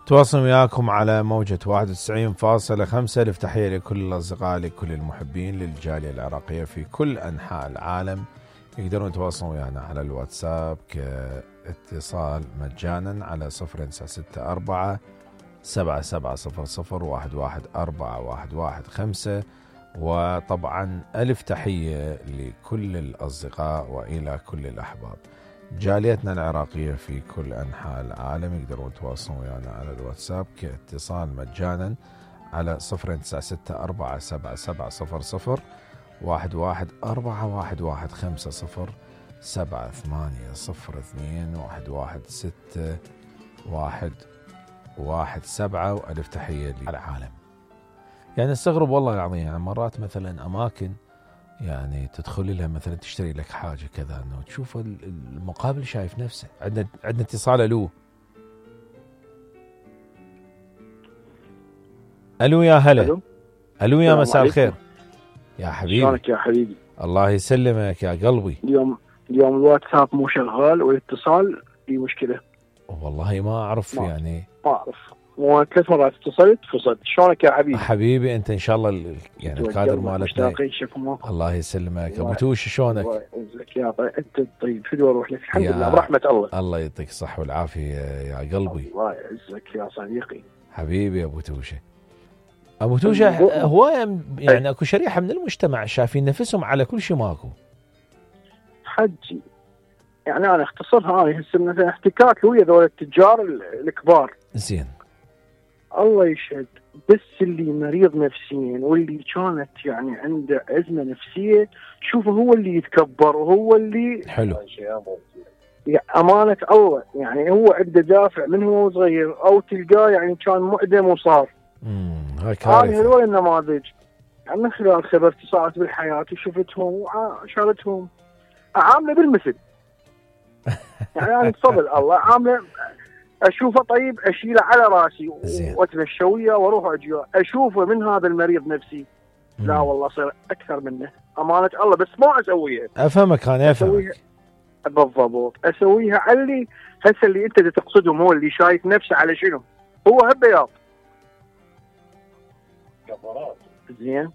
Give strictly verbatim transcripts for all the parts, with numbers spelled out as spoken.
تواصل وياكم على موجة واحد وتسعين فاصلة خمسة. التحية لكل الأصدقاء، لكل المحبين للجالية العراقية في كل أنحاء العالم. يقدرون يتواصلون ويانا على الواتساب كاتصال مجانا على صفر تسعة ستة أربعة سبعة سبعة صفر صفر واحد واحد أربعة واحد واحد خمسة. وطبعا ألف تحية لكل الأصدقاء وإلى كل الأحباب. جاليتنا العراقية في كل أنحاء العالم يقدرون يتواصلون ويانا على الواتساب كاتصال مجانا على صفر تسعة ستة أربعة سبعة سبعة صفر صفر واحد واحد أربعة واحد واحد خمسة صفر سبعة ثمانية صفر اثنين واحد واحد ستة واحد واحد سبعة. وألف تحية للعالم. يعني استغرب والله العظيم، يعني مرات مثلا أماكن يعني تدخل لها مثلا تشتري لك حاجة كذا، انه تشوف المقابل شايف نفسه. عندنا عندنا اتصال. الو الو يا هلا. الو, ألو يا مساء الخير يا حبيبي. شلونك يا حبيبي؟ الله يسلمك يا قلبي. اليوم اليوم الواتساب مو شغال والاتصال في مشكلة. والله ما اعرف، ما يعني ما اعرف، وثلاث مرات اتصلت فصلت. شلونك يا حبيبي؟ حبيبي انت ان شاء الله يعني القادر مالتنا. الله يسلمك ابو توش، شلونك؟ الله يعزك يا طيب. انت طيب شو اروح لك؟ الحمد لله برحمة الله. الله يعطيك الصحة والعافية يا قلبي. الله يعزك يا صديقي حبيبي ابو توشه. ابو توشه هوايه يعني اكو شريحة من المجتمع شايفين نفسهم على كل شيء ماكو حجي. يعني انا اختصرها، انا هسه مثلا احتكاك ويا ذول التجار الكبار زين الله يشهد، بس اللي مريض نفسيا واللي كانت يعني عنده أزمة نفسية شوفه هو اللي يتكبر وهو اللي حلو يعني أمانة الله. يعني هو عنده دافع من هو صغير، أو تلقاه يعني كان معدم وصار. امم هاي كارثة. هذول النماذج يعني من خلال خبرتي صارت بالحياة وشفتهم وشارتهم عاملة بالمثل. يعني أنا بفضل الله عاملة اشوفه طيب اشيله على راسي واتمشى وياه واروح واجي اشوفه من هذا المريض نفسي. مم. لا والله صير اكثر منه امانه الله، بس ما اسويها. افهمك انا افهمك بالضبط. اسويها على اللي هسه اللي انت تقصدهم، هو اللي شايف نفسه على شنو هو هالبياض كفرات. زين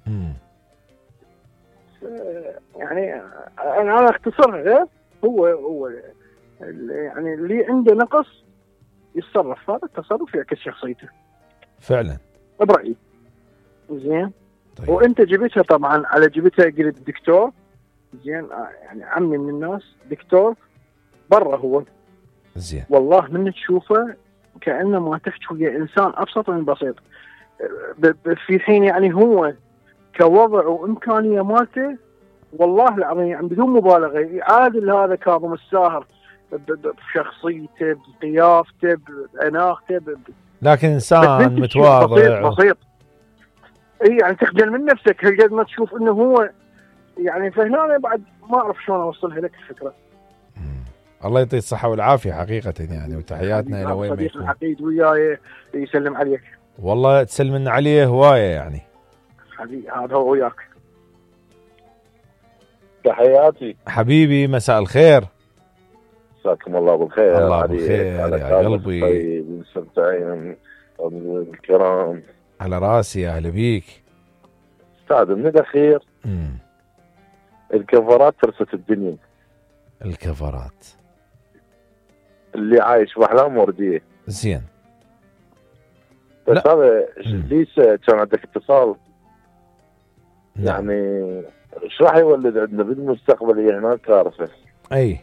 يعني انا انا اختصرها. هو هو يعني اللي عنده نقص يتصرف، هذا التصرف يعكس شخصيته فعلا برأيي. زين طيب. وانت جبتها طبعا على جبتها قلت دكتور. زين يعني عمي من الناس دكتور برا هو. زين والله من تشوفه كأنه ما تحكي ويا انسان ابسط من بسيط. في حين يعني هو كوضع وامكانيه مالته والله العظيم يعني بدون مبالغه يعادل هذا كاظم الساهر بشخصيته بقيافته بأناقته ب... لكن إنسان متواضع بسيط بسيط. اي يعني تخجل من نفسك هالقد ما تشوف انه هو يعني فهنا بعد ما اعرف شلون اوصلها لك الفكره. مم. الله يعطيه الصحه والعافيه حقيقه يعني، وتحياتنا الى وين ما يكون. العقيد وياي يسلم عليك. والله تسلم لنا عليه هوايه يعني حبيبي. هذا هو وياك. تحياتي حبيبي. مساء الخير. مساكم الله بالخير. الله بالخير يا قلبي. طيب المستمتعين الكرام على راسي. يا اهلا بيك استاذ. من الاخير امم الكفرات ترست الدنيا. الكفرات اللي عايش باحلام ورديه. زين بس لا. هذا ليش كان عندك اتصال؟ نعم. يعني ايش راح يولد عندنا بالمستقبل هناك كارثه. اي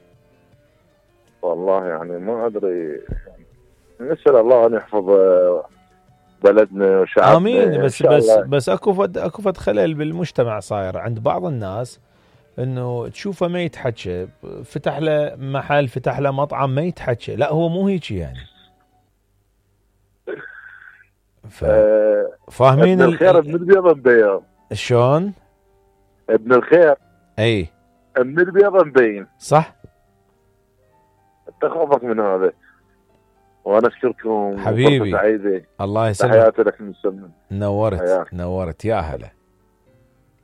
والله يعني ما ادري. نسال الله ان يحفظ بلدنا وشعبنا. امين. بس بس بس اكو فد اكو فد خلل بالمجتمع صاير عند بعض الناس، انه تشوفه ما يتحكى، فتح له محل فتح له مطعم ما يتحكى. لا هو مو هيك يعني. ف... آه فاهمين ابن الخير ابن البيض مبين. شلون؟ ابن الخير اي ابن البيض مبين. صح. تخافك من هذا. وانا اشكركم حبيبي. سعيده. الله يسلمك. تحياتي لك من السمن. نورت حياك. نورت يا هلا.